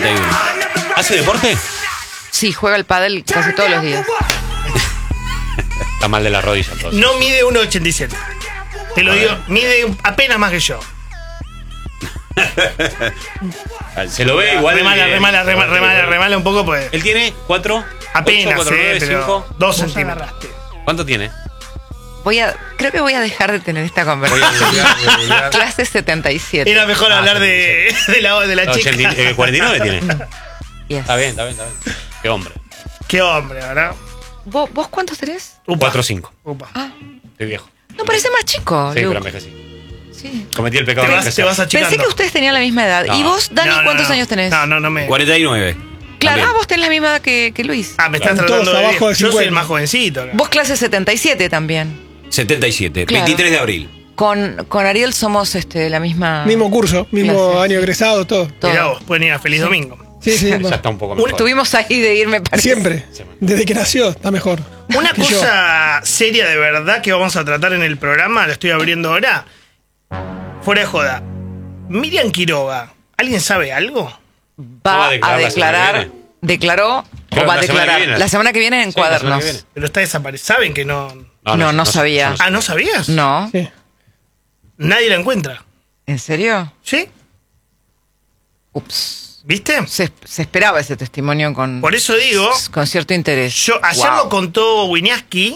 41. ¿Hace deporte? Sí, juega al pádel casi todos los días. Está mal de la rodilla, entonces. No mide 1,87. Te lo digo, mide apenas más que yo. Se lo ve igual. Remala un poco, pues. Él tiene 4. Apenas, 8, 4, 9, pero 5. 2 centímetros. ¿Cuánto tiene? Creo que voy a dejar de tener esta conversación. Clase 77. Era mejor hablar de la No, chica. 49 tiene. Yes. Está bien. Qué hombre. Qué hombre, ¿verdad? ¿Vos cuántos tenés? 4 5. Upa. Estoy viejo. No, parece más chico, Sí, Luke. pero envejecí. Sí. Cometí el pecado Te de vas envejecer. achicando. Pensé que ustedes tenían la misma edad. No. ¿Y vos, Dani, cuántos años tenés? No me. 49. Claro, También. vos tenés la misma edad que Luis. Ah, me estás Están tratando todos de abajo viejo. de Yo soy 50. el más jovencito. acá. Vos clase 77 también. 77. Claro. 23 de abril. Con Ariel somos la misma... Mismo curso, mismo Clase, año sí. egresado, todo. todo. Mirá vos, pueden ir a Feliz Domingo. Sí, sí. Ya está un poco mejor. Estuvimos ahí de ir, me parece. Siempre. Desde que nació, está mejor. Una Que yo. cosa seria de verdad que vamos a tratar en el programa, lo estoy abriendo ahora. Fuera de joda. Miriam Quiroga, ¿alguien sabe algo? Va ¿Va a declarar... ¿Declaró Creo o va a la semana que declarar? viene. La semana que viene en Sí, la semana Cuadernos. que viene. Pero está desaparecido. ¿Saben que no? No sabía. Ah, ¿no sabías? No. Sí. Nadie la encuentra. ¿En serio? ¿Sí? Ups. ¿Viste? Se esperaba ese testimonio con Por eso digo, cierto interés. ayer Wow. lo contó Winiaski,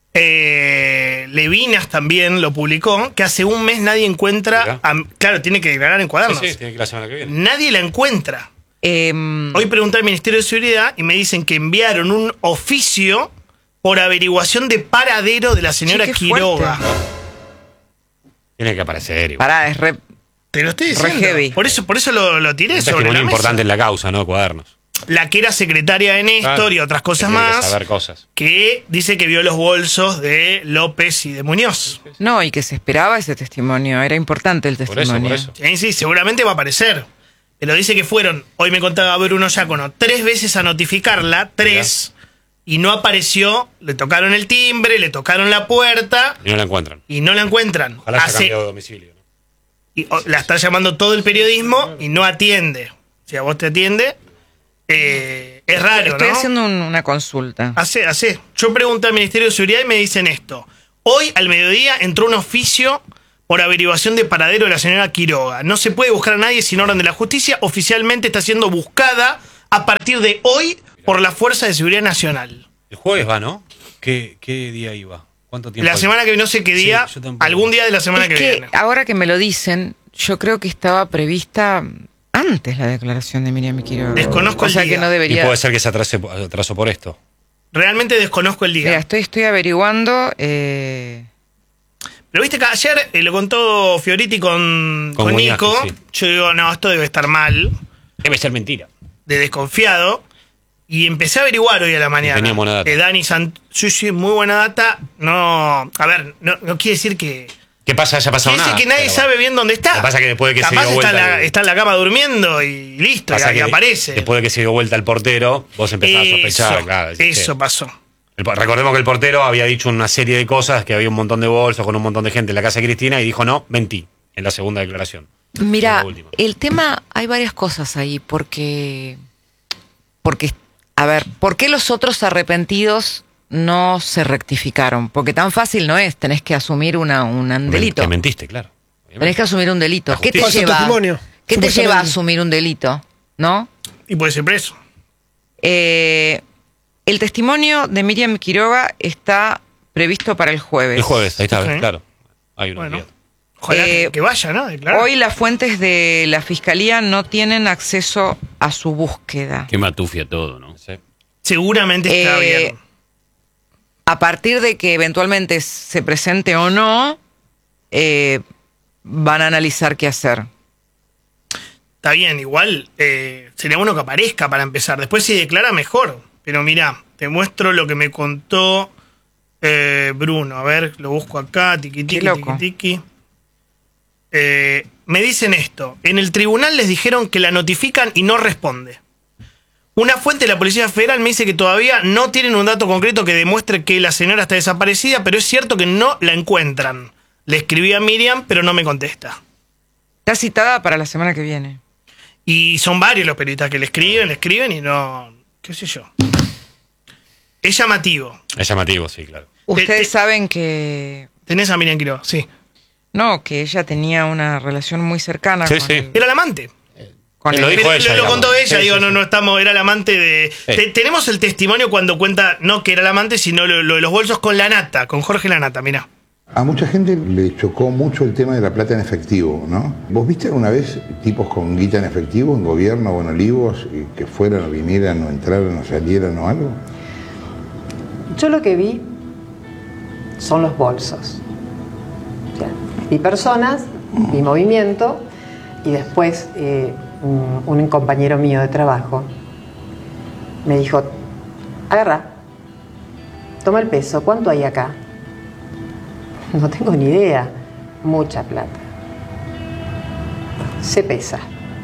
Levinas también lo publicó, que hace un mes nadie encuentra, claro, tiene que declarar en Cuadernos. Sí, tiene que ir la semana que viene. Nadie la encuentra. Em, Hoy pregunté al Ministerio de Seguridad y me dicen que enviaron un oficio por averiguación de paradero de la señora Sí, qué Quiroga. fuerte. Tiene que aparecer. igual. pará, es re... Te lo estoy Re diciendo. heavy. Por eso lo tiré Un sobre testimonio la mesa. importante en la causa, ¿no? Cuadernos. La que era secretaria de Néstor Claro. y otras cosas Tiene que más, saber cosas. que dice que vio los bolsos de López y de Muñoz. No, y que se esperaba ese testimonio. Era importante el Por eso, testimonio. por eso. Sí, sí, seguramente va a aparecer. Pero dice que fueron, hoy me contaba Bruno Giacono, 3 veces a notificarla, 3, y no apareció. Le tocaron el timbre, le tocaron la puerta Y no la encuentran. y no la encuentran. Ojalá haya cambiado de domicilio. ¿no? La está llamando todo el periodismo y no atiende. Si a vos te atiende, es raro, Estoy ¿no? haciendo una consulta. Hace. Yo pregunté al Ministerio de Seguridad y me dicen esto. Hoy, al mediodía, entró un oficio por averiguación de paradero de la señora Quiroga. No se puede buscar a nadie sin orden de la justicia. Oficialmente está siendo buscada a partir de hoy por la Fuerza de Seguridad Nacional. El jueves va, ¿no? ¿Qué día iba? ¿Cuánto tiempo? La semana que viene, no sé qué día, Sí, yo tampoco. algún día de la semana Es que que viene. ahora que me lo dicen, yo creo que estaba prevista antes la declaración de Miriam Quiroga. Desconozco o el sea día. que no Y debería... puede ser que se atrasó por esto. Realmente desconozco el día. Mira, estoy averiguando... Pero viste que ayer lo contó Fioriti con Winiarski, Nico. sí. Yo digo, no, esto debe estar mal, Debe ser mentira. de desconfiado. Y empecé a averiguar hoy a la mañana. tenía buena data. Dani sí, muy buena data. No, a ver, no quiere decir que... ¿Qué pasa? Haya pasado Quiere nada. decir que nadie pero sabe bueno. bien dónde está. Lo que pasa es que después de que se Capaz dio está, vuelta está en la cama durmiendo y listo, Pasa y que aparece. Después de que se dio vuelta el portero, vos empezás a sospechar, Eso, claro. decís, eso che. pasó. Recordemos que el portero había dicho una serie de cosas, que había un montón de bolsos con un montón de gente en la casa de Cristina y dijo, no, mentí, en la segunda declaración. Mira, La última. el tema, hay varias cosas ahí, porque, a ver, ¿por qué los otros arrepentidos no se rectificaron? Porque tan fácil no es, tenés que asumir un delito. Que mentiste, claro. Tenés que asumir un delito. La ¿Qué te Falso lleva? testimonio, ¿Qué te lleva a supuestamente. asumir un delito? ¿No? Y puede ser preso. El testimonio de Miriam Quiroga está previsto para el jueves. El jueves, ahí está, Sí. claro. Hay unos Bueno. días. Ojalá que vaya, ¿no? Declarar. Hoy las fuentes de la fiscalía no tienen acceso a su búsqueda. Qué matufia todo, ¿no? Sí. Seguramente está bien. A partir de que eventualmente se presente o no, van a analizar qué hacer. Está bien, igual sería bueno que aparezca para empezar. Después si declara mejor. Pero mirá, te muestro lo que me contó Bruno. A ver, lo busco acá. Tiqui, tiqui, Qué loco. tiqui, tiqui. Me dicen esto. En el tribunal les dijeron que la notifican y no responde. Una fuente de la Policía Federal me dice que todavía no tienen un dato concreto que demuestre que la señora está desaparecida, pero es cierto que no la encuentran. Le escribí a Miriam, pero no me contesta. Está citada para la semana que viene. Y son varios los periodistas que le escriben y no, qué sé yo. Es llamativo. Es llamativo, sí, claro. Ustedes saben que... Tenés a Miriam Quiroga, sí. No, que ella tenía una relación muy cercana Sí, con sí. el- Era la amante. con Lo el- dijo ella, Lo digamos. contó ella, Sí, digo, sí, sí. no estamos, era el amante de... Tenemos el testimonio cuando cuenta, no que era el amante, sino lo de los bolsos con Lanata, con Jorge Lanata, mirá. A mucha gente le chocó mucho el tema de la plata en efectivo, ¿no? ¿Vos viste alguna vez tipos con guita en efectivo en gobierno o en Olivos que fueran o vinieran o entraran o salieran o algo? Yo lo que vi son los bolsos. O sea, vi personas, vi movimiento y después un compañero mío de trabajo me dijo, agarra, toma el peso, ¿cuánto hay acá? No tengo ni idea, mucha plata. Se pesa.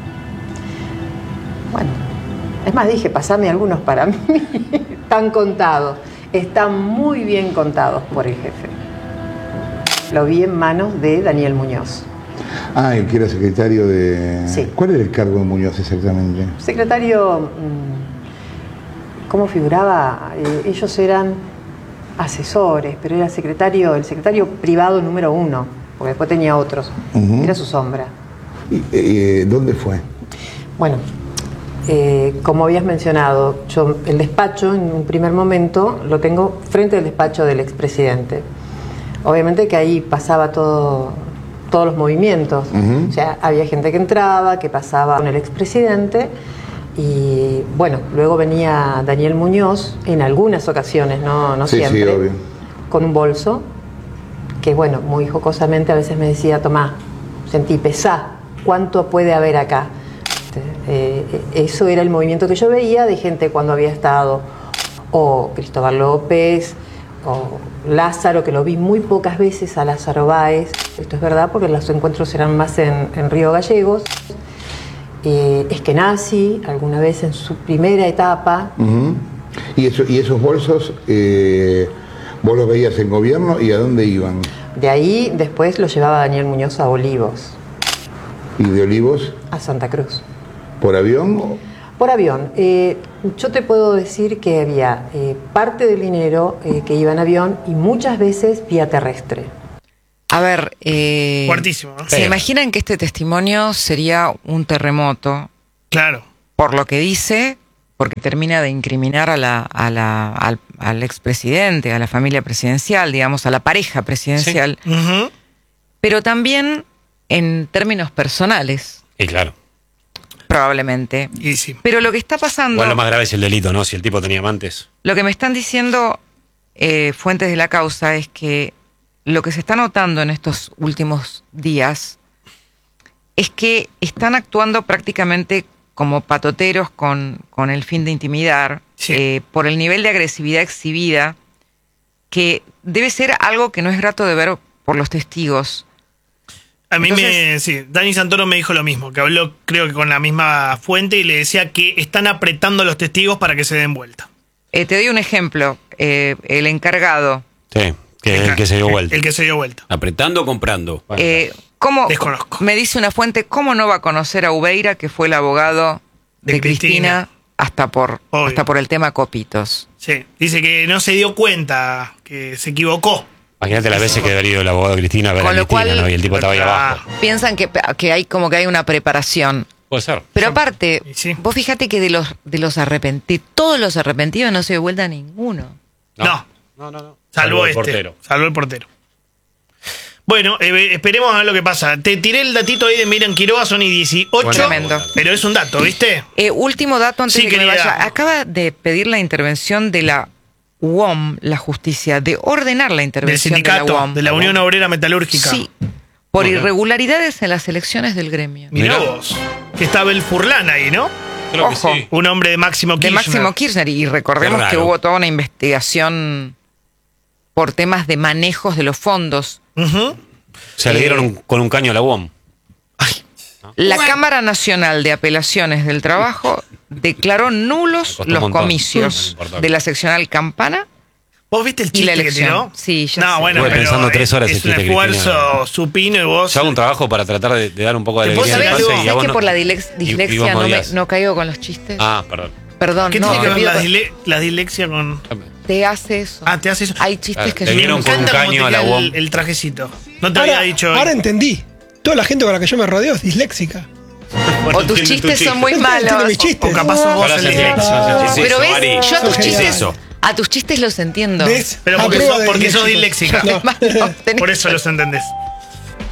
Bueno, es más, dije, pasame algunos para mí. Están contados, están muy bien contados por el jefe. Lo vi en manos de Daniel Muñoz. Ah, el que era secretario de... Sí. ¿Cuál era el cargo de Muñoz exactamente? Secretario, ¿cómo figuraba? Ellos eran asesores, pero era el secretario privado número 1, porque después tenía otros. Ujú. Era su sombra. ¿Dónde fue? Bueno, como habías mencionado, yo el despacho en un primer momento lo tengo frente al despacho del expresidente. Obviamente que ahí pasaba todos los movimientos. Ujú. O sea, había gente que entraba, que pasaba con el expresidente. Y bueno, luego venía Daniel Muñoz en algunas ocasiones, no Sí, siempre, sí, obvio. con un bolso que, bueno, muy jocosamente a veces me decía, tomá, sentí, pesá, ¿cuánto puede haber acá? Eso era el movimiento que yo veía de gente cuando había estado o Cristóbal López o Lázaro, que lo vi muy pocas veces a Lázaro Báez. Esto es verdad porque los encuentros eran más en Río Gallegos. Eskenazi, alguna vez en su primera etapa. Ujú. ¿Y esos bolsos vos los veías en gobierno y a dónde iban? De ahí después lo llevaba Daniel Muñoz a Olivos, ¿Y de Olivos a Santa Cruz. por avión? Por avión. Yo te puedo decir que había parte del dinero que iba en avión y muchas veces vía terrestre. A ver, Fuertísimo, ¿no? ¿se imaginan que este testimonio sería un terremoto? Claro. Por lo que dice, porque termina de incriminar al expresidente, a la familia presidencial, digamos, a la pareja presidencial, Ujú. pero también en términos personales, Y claro. probablemente. Y sí. Pero lo que está pasando, Igual lo más grave es el delito, ¿no? Si el tipo tenía amantes. lo que me están diciendo fuentes de la causa es que lo que se está notando en estos últimos días es que están actuando prácticamente como patoteros con el fin de intimidar, Sí. por el nivel de agresividad exhibida, que debe ser algo que no es grato de ver por los testigos. A mí Entonces- sí, Dani Santoro me dijo lo mismo, que habló creo que con la misma fuente y le decía que están apretando a los testigos para que se den vuelta. Te doy un ejemplo. El encargado. Sí, que es el que se dio vuelta. El que se dio vuelta. Apretando o comprando. Bueno, ¿Cómo, Desconozco. me dice una fuente, ¿cómo no va a conocer a Ubeira, que fue el abogado de De Cristina, hasta por el tema Copitos? Sí, dice que no se dio cuenta, que se equivocó. Imagínate las veces que debería ido el abogado de Cristina a ver Con a lo Cristina, cual- ¿no? Y el tipo estaba ahí abajo. Piensan que hay como que hay una preparación. Puede ser. Pero aparte, Y sí. vos fíjate que de los arrepentidos, todos los arrepentidos no se dio vuelta a ninguno. No. No. Salvo el este. portero. Salvo el portero. Bueno, esperemos a ver lo que pasa. Te tiré el datito ahí de Miriam Quiroga, son y 18. Tremendo. Pero es un dato, ¿viste? Último dato antes Sí, de que me querida. vaya. Acaba de pedir la intervención de la UOM, la justicia, de ordenar la Del intervención sindicato, de la UOM. de la Unión Obrera Metalúrgica. Sí, por Bueno. irregularidades en las elecciones del gremio. Mirá Mirá. vos. Que está Abel Furlan ahí, ¿no? Creo que Ojo. sí. Un hombre de Máximo De Kirchner. Máximo Kirchner. Y recordemos Qué que raro. hubo toda una investigación por temas de manejos de los fondos. Ujú. Se le dieron con un caño a la UOM. La Cámara Nacional de Apelaciones del Trabajo declaró nulos Costó un los montón. comicios Importante. de la seccional Campana ¿Vos viste el Y la chiste que elección. tiró? Sí, ya No, sé. bueno, Estuve pero pensando 3 horas es el un chiste que esfuerzo tenía. supino y vos... Yo hago un trabajo para tratar de dar un poco de ¿Te puedo alegría en decir el algo? pase y a ¿Sabes vos que no- por la y dislexia vos no, odias. no caigo con los chistes? Ah, perdón. Perdón, ¿Qué no, tiene que te ver pido la dislexia con...? te hace eso. Ah, te hace eso. Hay chistes que Le yo vieron no con un Me encanta cómo caño te a la queda bomba. el trajecito. No te había dicho... Ahora entendí. Toda la gente con la que yo me rodeo es disléxica. O tus chistes son muy Entiende malos. mis chistes. O capaz sos vos Ahora el se disléxico. entiende. Sí, Pero eso, ves, Ari. yo a tus ¿Qué es chistes, eso? a tus chistes los entiendo. ¿Ves? Pero A porque prueba sos de disléxica. disléxico. Hermano, tenés- Por eso los entendés.